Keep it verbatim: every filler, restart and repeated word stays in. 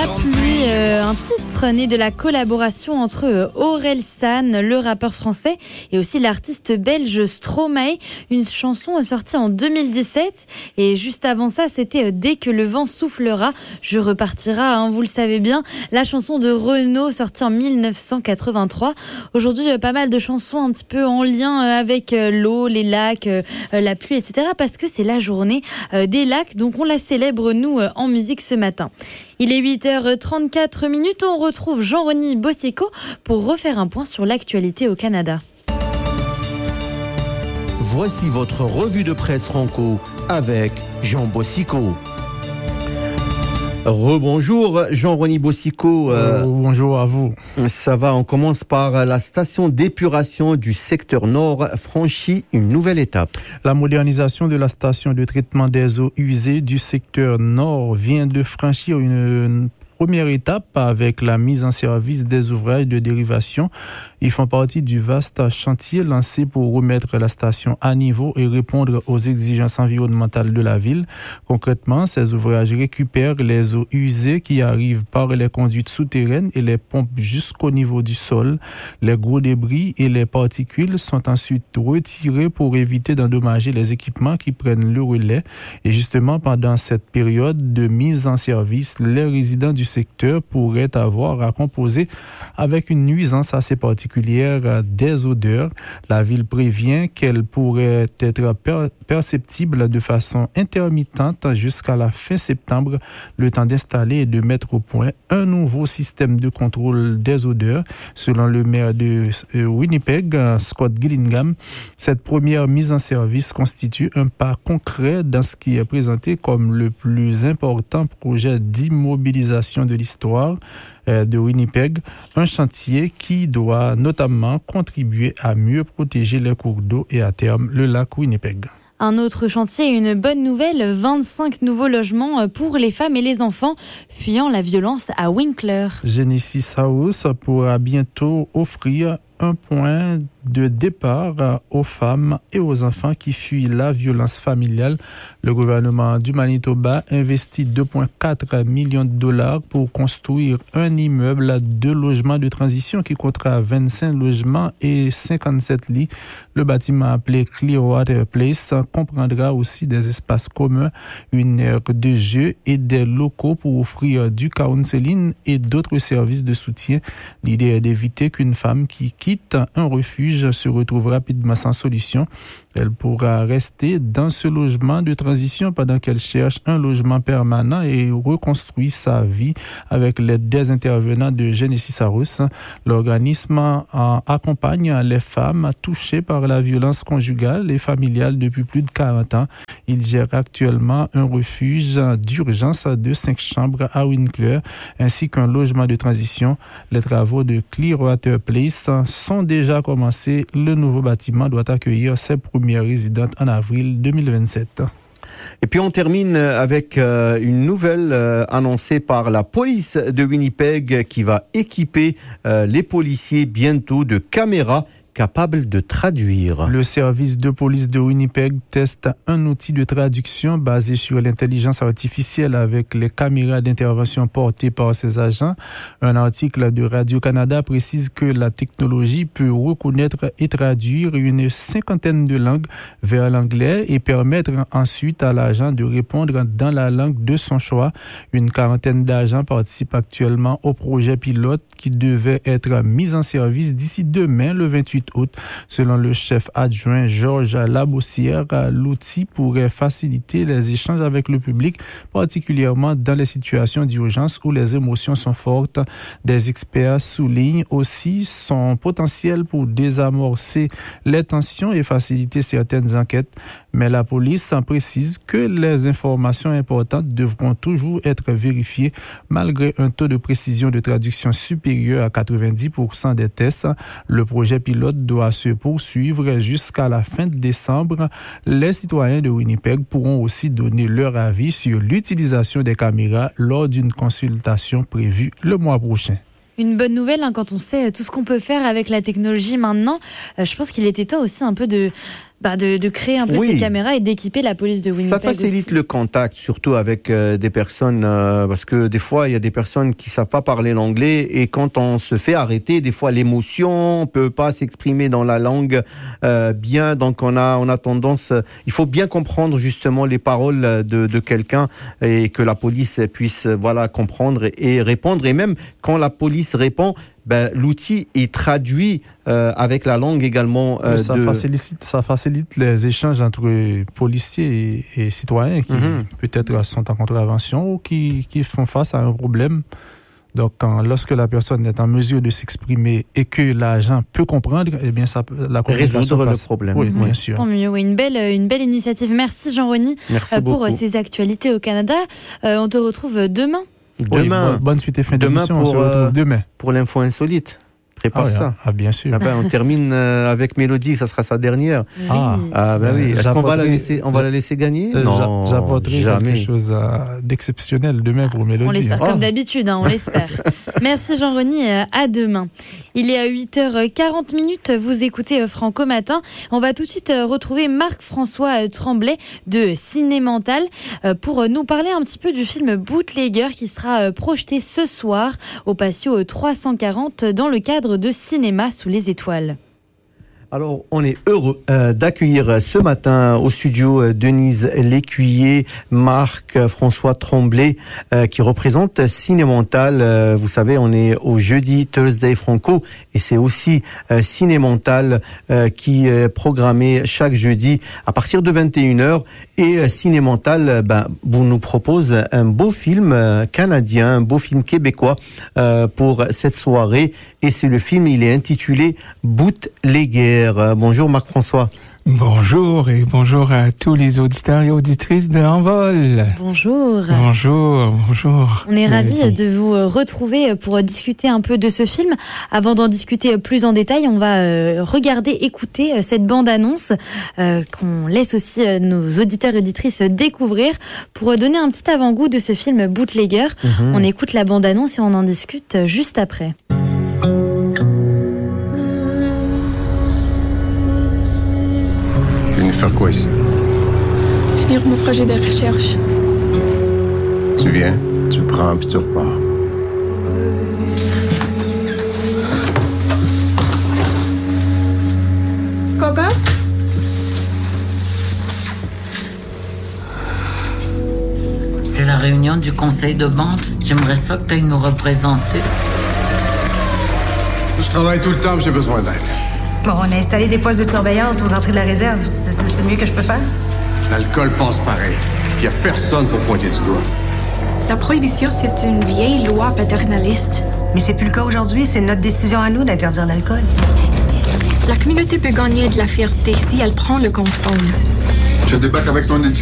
La pluie, euh, un titre né de la collaboration entre euh, Orelsan, le rappeur français, et aussi l'artiste belge Stromae. Une chanson sortie en deux mille dix-sept. Et juste avant ça, c'était euh, Dès que le vent soufflera, je repartira, hein, vous le savez bien. La chanson de Renaud, sortie en mille neuf cent quatre-vingt-trois. Aujourd'hui, euh, pas mal de chansons un petit peu en lien euh, avec euh, l'eau, les lacs, euh, la pluie, et cetera. Parce que c'est la journée euh, des lacs, donc on la célèbre, nous, euh, en musique ce matin. Il est huit heures trente-quatre minutes, on retrouve Jean-Rony Bossico pour refaire un point sur l'actualité au Canada. Voici votre revue de presse franco avec Jean Bossico. Rebonjour Jean-Rony Bossico. Euh, bonjour à vous. Ça va, on commence par la station d'épuration du secteur nord franchit une nouvelle étape. La modernisation de la station de traitement des eaux usées du secteur nord vient de franchir une première étape avec la mise en service des ouvrages de dérivation. Ils font partie du vaste chantier lancé pour remettre la station à niveau et répondre aux exigences environnementales de la ville. Concrètement, ces ouvrages récupèrent les eaux usées qui arrivent par les conduites souterraines et les pompent jusqu'au niveau du sol. Les gros débris et les particules sont ensuite retirés pour éviter d'endommager les équipements qui prennent le relais. Et justement, pendant cette période de mise en service, les résidents du secteur pourrait avoir à composer avec une nuisance assez particulière des odeurs. La ville prévient qu'elle pourrait être per- perceptible de façon intermittente jusqu'à la fin septembre, le temps d'installer et de mettre au point un nouveau système de contrôle des odeurs. Selon le maire de Winnipeg, Scott Gillingham, cette première mise en service constitue un pas concret dans ce qui est présenté comme le plus important projet d'immobilisation de l'histoire de Winnipeg, un chantier qui doit notamment contribuer à mieux protéger les cours d'eau et à terme le lac Winnipeg. Un autre chantier et une bonne nouvelle, vingt-cinq nouveaux logements pour les femmes et les enfants fuyant la violence à Winkler. Genesis House pourra bientôt offrir un point de départ aux femmes et aux enfants qui fuient la violence familiale. Le gouvernement du Manitoba investit deux virgule quatre millions de dollars pour construire un immeuble de logement de transition qui comptera vingt-cinq logements et cinquante-sept lits. Le bâtiment appelé Clearwater Place comprendra aussi des espaces communs, une aire de jeu et des locaux pour offrir du counseling et d'autres services de soutien. L'idée est d'éviter qu'une femme qui quitte un refuge se retrouve rapidement sans solution. Elle pourra rester dans ce logement de transition pendant qu'elle cherche un logement permanent et reconstruit sa vie avec l'aide des intervenants de Genesis House. L'organisme accompagne les femmes touchées par la violence conjugale et familiale depuis plus de quarante ans. Il gère actuellement un refuge d'urgence de cinq chambres à Winkler ainsi qu'un logement de transition. Les travaux de Clearwater Place sont déjà commencés. Le nouveau bâtiment doit accueillir ses premières résidentes en avril deux mille vingt-sept. Et puis on termine avec euh, une nouvelle euh, annoncée par la police de Winnipeg qui va équiper euh, les policiers bientôt de caméras capable de traduire. Le service de police de Winnipeg teste un outil de traduction basé sur l'intelligence artificielle avec les caméras d'intervention portées par ses agents. Un article de Radio-Canada précise que la technologie peut reconnaître et traduire une cinquantaine de langues vers l'anglais et permettre ensuite à l'agent de répondre dans la langue de son choix. Une quarantaine d'agents participent actuellement au projet pilote qui devait être mis en service d'ici demain, le vingt-huit août. Selon le chef adjoint Georges Labossière, l'outil pourrait faciliter les échanges avec le public, particulièrement dans les situations d'urgence où les émotions sont fortes. Des experts soulignent aussi son potentiel pour désamorcer les tensions et faciliter certaines enquêtes. Mais la police en précise que les informations importantes devront toujours être vérifiées malgré un taux de précision de traduction supérieur à quatre-vingt-dix pour cent des tests. Le projet pilote doit se poursuivre jusqu'à la fin de décembre. Les citoyens de Winnipeg pourront aussi donner leur avis sur l'utilisation des caméras lors d'une consultation prévue le mois prochain. Une bonne nouvelle, hein, quand on sait tout ce qu'on peut faire avec la technologie maintenant. Euh, je pense qu'il était temps aussi un peu de... bah, de, de créer un peu Oui. ces caméras et d'équiper la police de Winnipeg. Ça facilite aussi. le contact, surtout avec euh, des personnes, euh, parce que des fois, il y a des personnes qui savent pas parler l'anglais, et quand on se fait arrêter, des fois, l'émotion, on peut pas s'exprimer dans la langue euh, bien, donc on a, on a tendance, il faut bien comprendre justement les paroles de, de quelqu'un, et que la police puisse, voilà, comprendre et, et répondre, et même quand la police répond, ben, l'outil est traduit euh, avec la langue également. Euh, ça, de... facilite, ça facilite les échanges entre policiers et, et citoyens qui Mm-hmm. peut-être sont en contravention ou qui, qui font face à un problème. Donc, quand, lorsque la personne est en mesure de s'exprimer et que l'agent peut comprendre, eh bien, ça, la communication résoudre passe. le problème. Oui, Oui. bien sûr. Tant mieux, oui, une belle, une belle initiative. Merci Jean-Rony Merci euh, pour beaucoup. ces actualités au Canada. Euh, on te retrouve demain. Oui, Demain, bonne, bonne suite et fin demain d'émission. On pour, se retrouve euh, demain. pour l'info insolite. Prépare Ah, oui, ça. ah, bien sûr. Ah ben, on termine euh, avec Mélodie, ça sera sa dernière. Ah. Ah ben oui, Euh, est-ce qu'on va la j'apporterai- laisser, on va la laisser gagner? Euh, Non, j'a- J'apporterai jamais. quelque chose euh, d'exceptionnel demain pour Mélodie. On l'espère, Oh. comme d'habitude, hein, on l'espère. Merci Jean-Rony, euh, à demain. Il est à huit heures quarante minutes, vous écoutez euh, Franco Matin. On va tout de suite euh, retrouver Marc-François euh, Tremblay de Cinémental euh, pour euh, nous parler un petit peu du film Bootlegger qui sera euh, projeté ce soir au patio euh, trois cent quarante dans le cadre de Cinéma sous les étoiles. Alors, on est heureux euh, d'accueillir ce matin au studio euh, Denise Lécuyer, Marc euh, François Tremblay, euh, qui représente Cinémental. Euh, vous savez, on est au jeudi Thursday Franco, et c'est aussi euh, Cinémental euh, qui est programmé chaque jeudi à partir de vingt et une heures. Et euh, Cinémental, euh, ben, vous nous propose un beau film euh, canadien, un beau film québécois euh, pour cette soirée. Et c'est le film, il est intitulé Bootlegger. Bonjour Marc-François. Bonjour et bonjour à tous les auditeurs et auditrices de Envol. Bonjour. Bonjour, bonjour. On est ravis Mélodie. de vous retrouver pour discuter un peu de ce film. Avant d'en discuter plus en détail, on va regarder, écouter cette bande-annonce euh, qu'on laisse aussi nos auditeurs et auditrices découvrir pour donner un petit avant-goût de ce film Bootlegger. Mmh. On écoute la bande-annonce et on en discute juste après. Faire quoi ici? Finir mon projet de recherche. Tu viens, tu le prends, puis tu repars. Coco? C'est la réunion du conseil de bande. J'aimerais ça que tu ailles nous représenter. Je travaille tout le temps, j'ai besoin d'aide. Bon, on a installé des postes de surveillance aux entrées de la réserve. C'est, c'est, c'est le mieux que je peux faire? L'alcool passe pareil. Il n'y a personne pour pointer du doigt. La prohibition, c'est une vieille loi paternaliste. Mais c'est plus le cas aujourd'hui. C'est notre décision à nous d'interdire l'alcool. La communauté peut gagner de la fierté si elle prend le contrôle. Je débarque avec ton